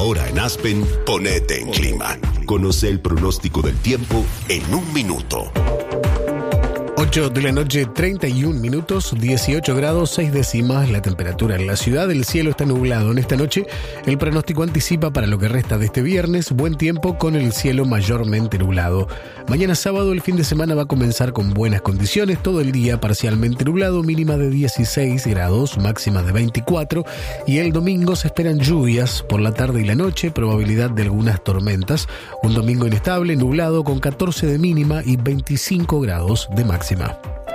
Ahora en Aspen, ponete en clima. Conoce el pronóstico del tiempo en un minuto. 8 de la noche, 31 minutos, 18 grados, 6 décimas la temperatura en la ciudad. El cielo está nublado en esta noche. El pronóstico anticipa para lo que resta de este viernes buen tiempo con el cielo mayormente nublado. Mañana sábado el fin de semana va a comenzar con buenas condiciones. Todo el día parcialmente nublado, mínima de 16 grados, máxima de 24. Y el domingo se esperan lluvias por la tarde y la noche, probabilidad de algunas tormentas. Un domingo inestable, nublado con 14 de mínima y 25 grados de máxima.